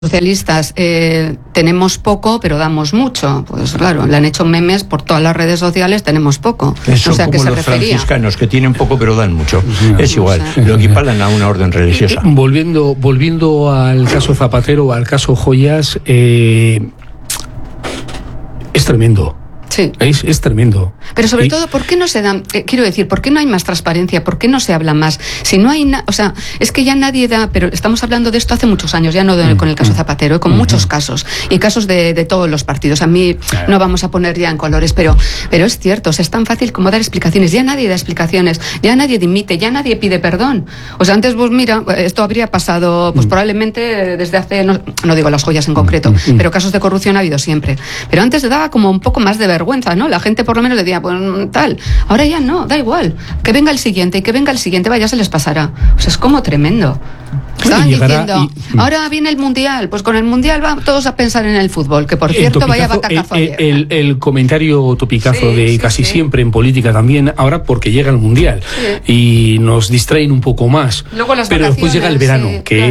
socialistas tenemos poco, pero damos mucho. Pues claro, le han hecho memes por todas las redes sociales, tenemos poco. Eso, o sea, como que se los refería. Franciscanos, que tienen poco pero dan mucho. Es igual, lo equiparan a una orden religiosa. Volviendo al caso Zapatero, al caso Joyas, es tremendo. Sí. Es tremendo. Pero sobre todo, ¿por qué no se dan? Quiero decir, ¿por qué no hay más transparencia? ¿Por qué no se habla más? Si no hay o sea, es que ya nadie da, pero estamos hablando de esto hace muchos años, ya no con el caso Zapatero, con muchos casos, y casos de todos los partidos. A mí no vamos a poner ya en colores, pero es cierto, o sea, es tan fácil como dar explicaciones. Ya nadie da explicaciones, ya nadie dimite, ya nadie pide perdón. O sea, antes, pues mira, esto habría pasado, pues probablemente desde hace, no digo las Joyas en concreto, pero casos de corrupción ha habido siempre. Pero antes daba como un poco más de vergüenza, ¿no? La gente por lo menos decía, pues tal. Ahora ya no, da igual. Que venga el siguiente y que venga el siguiente, vaya, se les pasará. O sea, es como tremendo. Estaban diciendo, ahora viene el Mundial, pues con el Mundial van todos a pensar en el fútbol, que por cierto, vaya batacazo ayer. El comentario topicazo de casi siempre en política también, ahora porque llega el Mundial y nos distraen un poco más. Luego las pero después llega el verano,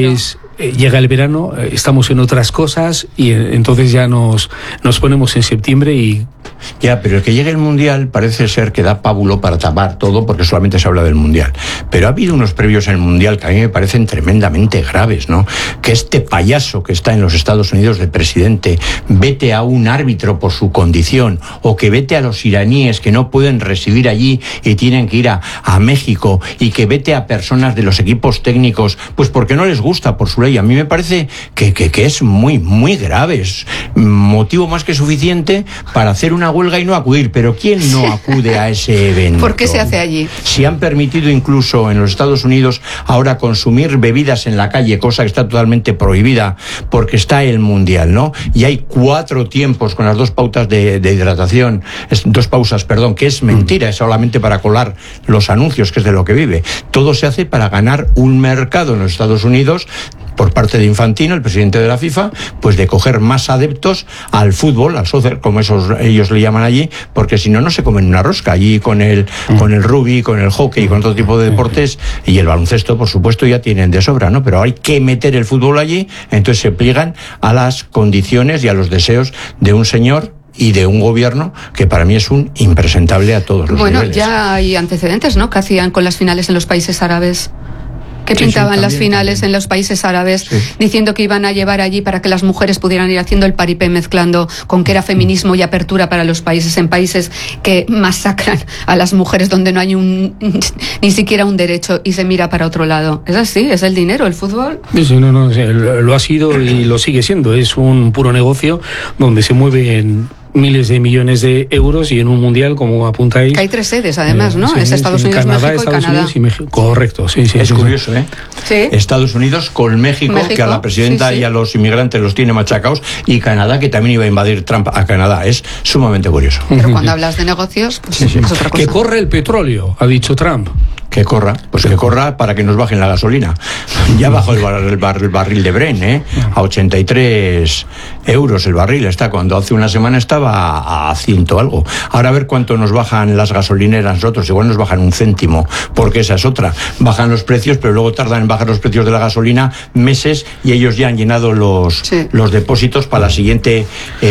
llega el verano, estamos en otras cosas y entonces ya nos ponemos en septiembre y... Ya, pero el que llegue el Mundial parece ser que da pábulo para tapar todo porque solamente se habla del Mundial. Pero ha habido unos previos en el Mundial que a mí me parecen tremendamente graves, ¿no? Que este payaso que está en los Estados Unidos de presidente vete a un árbitro por su condición, o que vete a los iraníes que no pueden residir allí y tienen que ir a México, y que vete a personas de los equipos técnicos, pues porque no les gusta por su ley. A mí me parece que es muy, muy grave. Es motivo más que suficiente para hacer una huelga y no acudir. Pero ¿quién no acude a ese evento? ¿Por qué se hace allí? Si han permitido incluso en los Estados Unidos ahora consumir bebidas en la calle, cosa que está totalmente prohibida porque está el Mundial, ¿no? Y hay 4 tiempos con las 2 pautas de hidratación, 2 pausas, perdón, que es mentira, es solamente para colar los anuncios, que es de lo que vive. Todo se hace para ganar un mercado en los Estados Unidos por parte de Infantino, el presidente de la FIFA, pues de coger más adeptos al fútbol, al soccer, como ellos le llaman allí, porque si no, no se comen una rosca. Allí con el rugby, con el hockey, con otro tipo de deportes, y el baloncesto, por supuesto, ya tienen de sobra, ¿no? Pero hay que meter el fútbol allí, entonces se pliegan a las condiciones y a los deseos de un señor y de un gobierno que para mí es un impresentable a todos los niveles. Bueno, ya hay antecedentes, ¿no?, que hacían con las finales en los países árabes. Que pintaban las finales en los países árabes, diciendo que iban a llevar allí para que las mujeres pudieran ir haciendo el paripé, mezclando con que era feminismo y apertura para los países, en países que masacran a las mujeres, donde no hay ni siquiera un derecho y se mira para otro lado. Es así, es el dinero, el fútbol. Sí, lo ha sido y lo sigue siendo. Es un puro negocio donde se mueven miles de millones de euros, y en un mundial, como apuntáis, que hay 3 sedes además, ¿no? Es Estados Unidos, Canadá, México Estados y Canadá. Unidos y México. Correcto, es curioso, ¿eh? Sí. Estados Unidos con México, que a la presidenta y a los inmigrantes los tiene machacados, y Canadá, que también iba a invadir Trump a Canadá. Es sumamente curioso. Pero cuando hablas de negocios, pues es otra cosa. Que corre el petróleo, ha dicho Trump. Que corra, pues que corra para que nos bajen la gasolina. Ya bajó el barril de Brent, a 83 euros el barril está, cuando hace una semana estaba a 100 algo. Ahora a ver cuánto nos bajan las gasolineras nosotros, igual nos bajan 1 céntimo, porque esa es otra. Bajan los precios, pero luego tardan en bajar los precios de la gasolina meses, y ellos ya han llenado los depósitos para la siguiente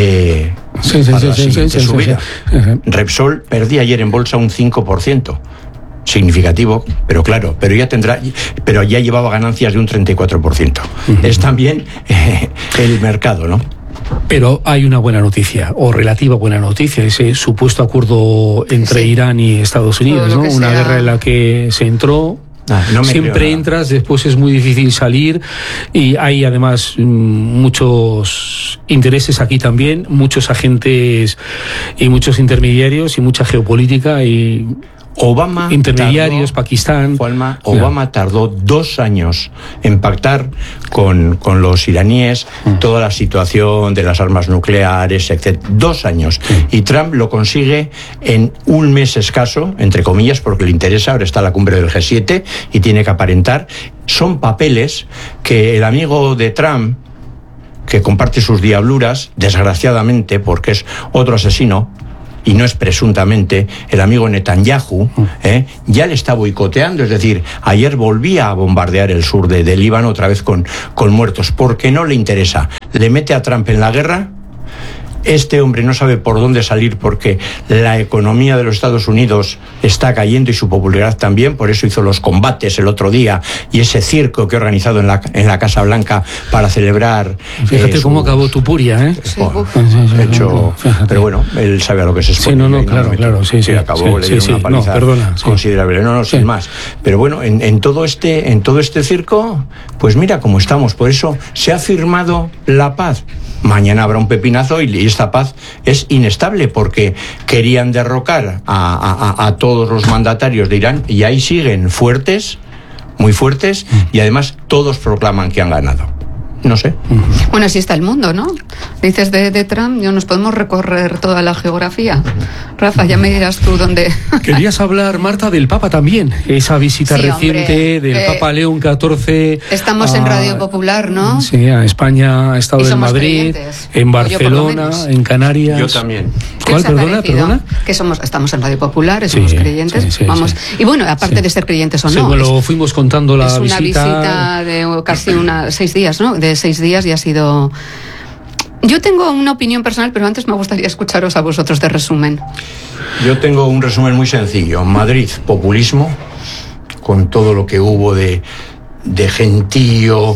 subida. Repsol perdí ayer en bolsa un 5%. Significativo, pero claro, pero ya llevaba ganancias de un 34%. Es también el mercado, ¿no? Pero hay una buena noticia, o relativa buena noticia, ese supuesto acuerdo entre Irán y Estados Unidos, ¿no? Una guerra en la que se entró. Siempre entras, después es muy difícil salir, y hay además muchos intereses aquí también, muchos agentes y muchos intermediarios y mucha geopolítica y intermediarios, Pakistán. Juanma, Obama tardó 2 años en pactar con los iraníes toda la situación de las armas nucleares, etc. 2 años. Y Trump lo consigue en 1 mes escaso, entre comillas, porque le interesa. Ahora está la cumbre del G7 y tiene que aparentar. Son papeles que el amigo de Trump, que comparte sus diabluras, desgraciadamente, porque es otro asesino, y no es presuntamente, el amigo Netanyahu, ya le está boicoteando. Es decir, ayer volvía a bombardear el sur de Líbano otra vez con muertos, porque no le interesa. Le mete a Trump en la guerra. Este hombre no sabe por dónde salir porque la economía de los Estados Unidos está cayendo y su popularidad también. Por eso hizo los combates el otro día y ese circo que ha organizado en la Casa Blanca para celebrar. Fíjate cómo acabó Tupuria, ¿eh? Sí, pero bueno, él sabe a lo que se expone. Sí, claro. Sí, acabó, le dieron una paliza considerable. Sin más. Pero bueno, en todo este circo, pues mira cómo estamos. Por eso se ha firmado la paz. Mañana habrá un pepinazo y esta paz es inestable porque querían derrocar a todos los mandatarios de Irán y ahí siguen fuertes, muy fuertes, y además todos proclaman que han ganado. No sé. Bueno, así está el mundo, ¿no? Dices de Trump, nos podemos recorrer toda la geografía. Rafa, ya me dirás tú dónde. Querías hablar, Marta, del Papa también. Esa visita reciente del Papa León XIV. Estamos en Radio Popular, ¿no? Sí, a España, ha estado en Madrid, creyentes. En Barcelona, en Canarias. Yo también. ¿Cuál? Perdona. Que estamos en Radio Popular, somos creyentes. Sí. Y bueno, aparte de ser creyentes o no. Sí, lo fuimos contando la visita. Es una visita de casi 6 días, ¿no? De 6 días y ha sido... Yo tengo una opinión personal, pero antes me gustaría escucharos a vosotros de resumen. Yo tengo un resumen muy sencillo. Madrid, populismo, con todo lo que hubo de gentío,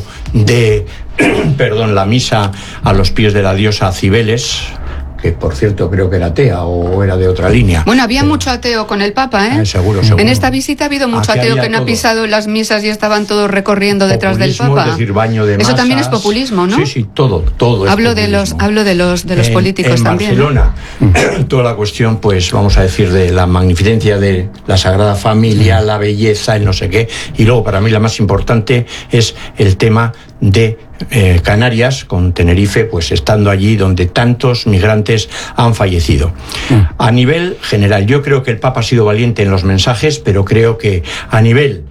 la misa a los pies de la diosa Cibeles, que por cierto creo que era atea o era de otra línea. Bueno, había mucho ateo con el Papa, ¿eh? Seguro. En esta visita ha habido mucho ateo que no ha pisado las misas y estaban todos recorriendo detrás del Papa. Es decir, baño de masas. Eso también es populismo, ¿no? Sí, todo hablo es populismo. Hablo de los políticos en también. En Barcelona, toda la cuestión, pues vamos a decir, de la magnificencia de la Sagrada Familia, la belleza, el no sé qué, y luego para mí la más importante es el tema de Canarias, con Tenerife, pues estando allí donde tantos migrantes han fallecido. A nivel general, yo creo que el Papa ha sido valiente en los mensajes, pero creo que a nivel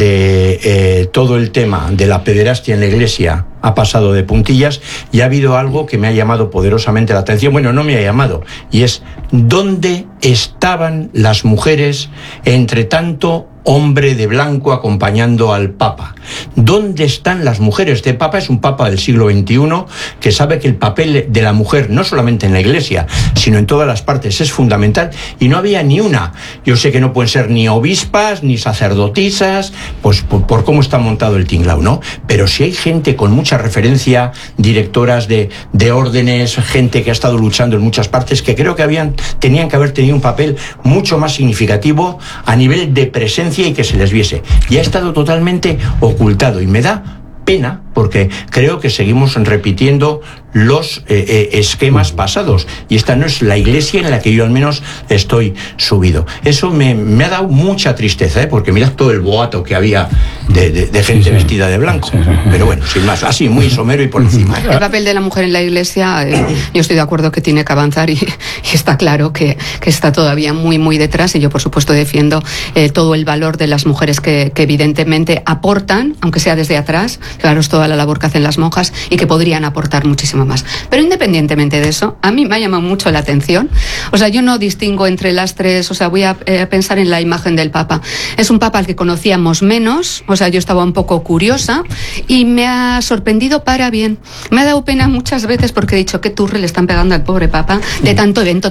de todo el tema de la pederastia en la Iglesia ha pasado de puntillas y ha habido algo que me ha llamado poderosamente la atención. Bueno, no me ha llamado, y es ¿dónde estaban las mujeres entre tanto hombre de blanco acompañando al Papa? ¿Dónde están las mujeres? Este Papa es un Papa del siglo XXI que sabe que el papel de la mujer, no solamente en la Iglesia, sino en todas las partes, es fundamental, y no había ni una. Yo sé que no pueden ser ni obispas, ni sacerdotisas, pues por cómo está montado el tinglao, ¿no? Pero si hay gente con mucha referencia, directoras de órdenes, gente que ha estado luchando en muchas partes, que creo que tenían que haber tenido un papel mucho más significativo a nivel de presencia y que se les viese. Y ha estado totalmente ocultado y me da pena porque creo que seguimos repitiendo los esquemas pasados y esta no es la Iglesia en la que yo al menos estoy subido. Eso me ha dado mucha tristeza, porque mirad todo el boato que había de gente vestida de blanco. Pero bueno, sin más, así muy somero y por encima. El papel de la mujer en la Iglesia, yo estoy de acuerdo que tiene que avanzar y está claro que está todavía muy muy detrás, y yo por supuesto defiendo todo el valor de las mujeres que evidentemente aportan, aunque sea desde atrás. Claro, es toda la labor que hacen las monjas y que podrían aportar muchísimo más. Pero independientemente de eso, a mí me ha llamado mucho la atención. O sea, yo no distingo entre las tres, o sea, voy a pensar en la imagen del Papa. Es un Papa al que conocíamos menos, o sea, yo estaba un poco curiosa y me ha sorprendido para bien. Me ha dado pena muchas veces porque he dicho qué turre le están pegando al pobre Papa de tanto evento.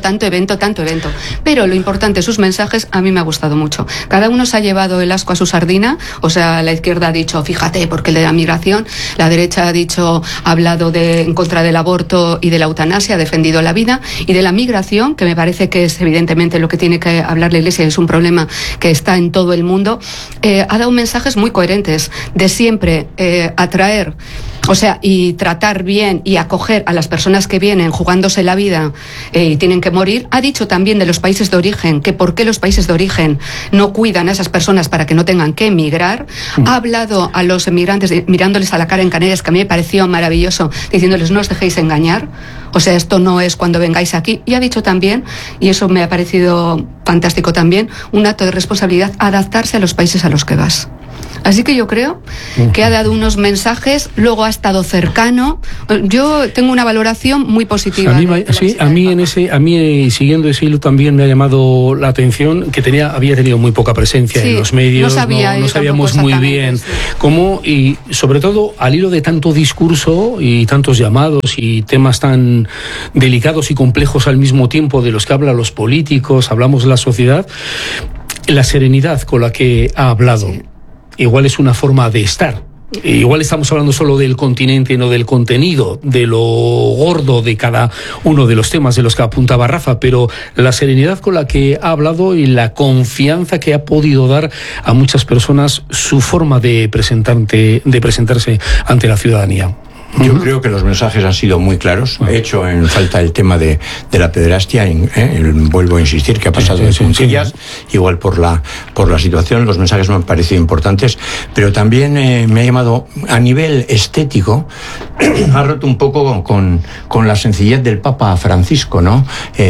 Pero lo importante, sus mensajes, a mí me ha gustado mucho. Cada uno se ha llevado el asco a su sardina, o sea, la izquierda ha dicho, fíjate, porque le da migración, la derecha ha dicho, ha hablado en contra del aborto y de la eutanasia, ha defendido la vida, y de la migración, que me parece que es evidentemente lo que tiene que hablar la Iglesia, es un problema que está en todo el mundo. Ha dado mensajes muy coherentes de siempre atraer, o sea, y tratar bien y acoger a las personas que vienen jugándose la vida y tienen que morir. Ha dicho también de los países de origen, que por qué los países de origen no cuidan a esas personas para que no tengan que emigrar. Ha hablado a los emigrantes mirándoles a la cara en Canarias, que a mí me pareció maravilloso, diciéndoles no os dejéis engañar, o sea, esto no es cuando vengáis aquí. Y ha dicho también, y eso me ha parecido fantástico también, un acto de responsabilidad, adaptarse a los países a los que vas. Así que yo creo que ha dado unos mensajes, luego ha estado cercano. Yo tengo una valoración muy positiva. A mí siguiendo ese hilo también me ha llamado la atención que había tenido muy poca presencia en los medios, no sabíamos muy bien cómo, y sobre todo al hilo de tanto discurso y tantos llamados y temas tan delicados y complejos al mismo tiempo de los que hablan los políticos, hablamos de la sociedad, la serenidad con la que ha hablado. Sí. Igual es una forma de estar. Igual estamos hablando solo del continente, no del contenido, de lo gordo de cada uno de los temas de los que apuntaba Rafa, pero la serenidad con la que ha hablado y la confianza que ha podido dar a muchas personas su forma de presentarse ante la ciudadanía. Yo creo que los mensajes han sido muy claros. He hecho en falta el tema de la pederastia. Vuelvo a insistir que ha pasado de puntillas. Igual por la situación, los mensajes me han parecido importantes. Pero también me ha llamado, a nivel estético, ha roto un poco con la sencillez del Papa Francisco, ¿no?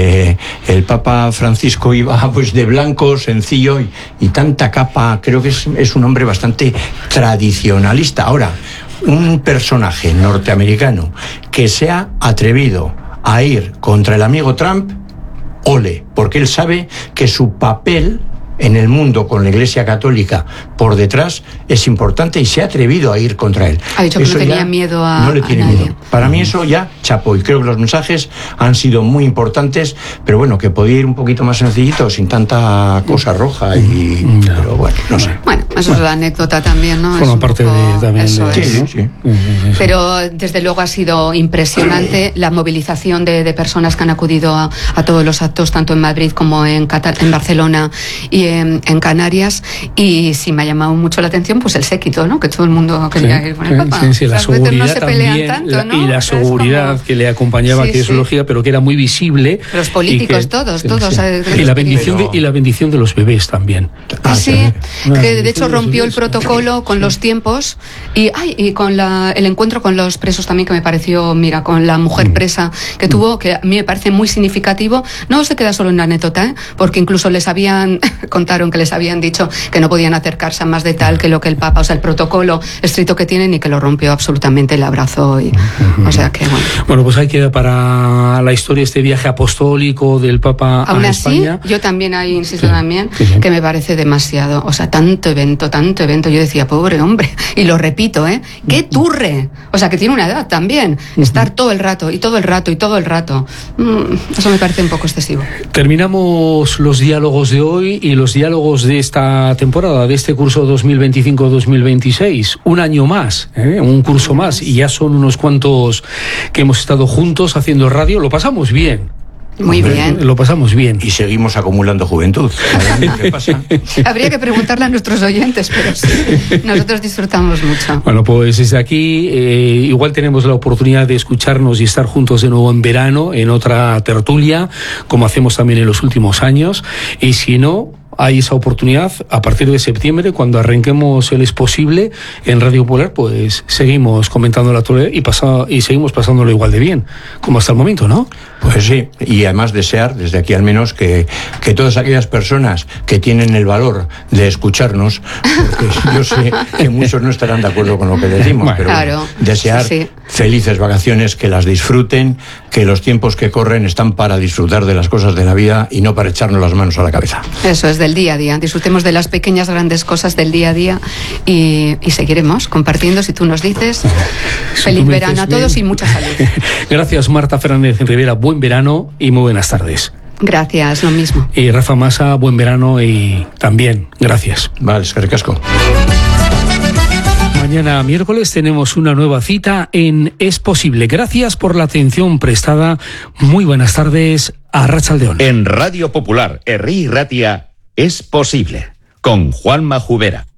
El Papa Francisco iba pues de blanco, sencillo y tanta capa. Creo que es un hombre bastante tradicionalista. Ahora, un personaje norteamericano que se ha atrevido a ir contra el amigo Trump, ole, porque él sabe que su papel en el mundo con la Iglesia Católica por detrás es importante y se ha atrevido a ir contra él. Ha dicho que no tenía miedo a no le tiene miedo. Para mí eso ya chapó, y creo que los mensajes han sido muy importantes, pero bueno, que podía ir un poquito más sencillito, sin tanta cosa roja pero bueno, no sé. Bueno, eso es la anécdota también, ¿no? Forma parte también de... Sí. Pero desde luego ha sido impresionante la movilización de personas que han acudido a todos los actos, tanto en Madrid como en Barcelona y en Canarias, y sí me ha llamado mucho la atención pues el séquito, ¿no? Que todo el mundo quería ir con el Papa. Sí, la seguridad no se también, tanto, ¿no? Y la seguridad que le acompañaba, que es lógica, pero que era muy visible. Los políticos, todos. Y la bendición de los bebés también. Que de hecho rompió el protocolo con los tiempos y con el encuentro con los presos también, que me pareció, con la mujer presa que tuvo, que a mí me parece muy significativo. No se queda solo en la anécdota, porque incluso contaron que les habían dicho que no podían acercarse a más de tal que lo que el Papa, o sea, el protocolo estricto que tienen, y que lo rompió absolutamente, el abrazo. O sea que bueno, pues ahí queda para la historia este viaje apostólico del Papa a España. Yo también ahí insisto que me parece demasiado, o sea, tanto evento. Yo decía, pobre hombre, y lo repito, qué turre, o sea, que tiene una edad también, estar todo el rato. Eso me parece un poco excesivo. Terminamos los diálogos de hoy y los diálogos de esta temporada, de este curso 2025-2026. Un año más, un curso más, y ya son unos cuantos que hemos estado juntos haciendo radio. Lo pasamos bien. Muy bien. Lo pasamos bien. Y seguimos acumulando juventud. ¿Qué pasa? Habría que preguntarle a nuestros oyentes, pero sí, nosotros disfrutamos mucho. Bueno, pues desde aquí igual tenemos la oportunidad de escucharnos y estar juntos de nuevo en verano, en otra tertulia, como hacemos también en los últimos años. Y si no, hay esa oportunidad a partir de septiembre, cuando arranquemos el Es Posible en Radio Popular, pues seguimos comentando la actualidad y seguimos pasándolo igual de bien como hasta el momento, ¿no? Pues sí, y además desear desde aquí al menos que todas aquellas personas que tienen el valor de escucharnos, porque yo sé que muchos no estarán de acuerdo con lo que decimos, pero claro, desear felices vacaciones, que las disfruten, que los tiempos que corren están para disfrutar de las cosas de la vida y no para echarnos las manos a la cabeza. Eso es, del día a día. Disfrutemos de las pequeñas grandes cosas del día a día y seguiremos compartiendo, si tú nos dices. Feliz verano a todos y mucha salud. Gracias, Marta Fernández Rivera. Buen verano y muy buenas tardes. Gracias, lo mismo. Y Rafa Massa, buen verano y también gracias. Vale, es que ricasco. Mañana miércoles tenemos una nueva cita en Es Posible. Gracias por la atención prestada. Muy buenas tardes. Arratsaldeon. En Radio Popular, Herri Ratia, Es Posible, con Juanma Jubera.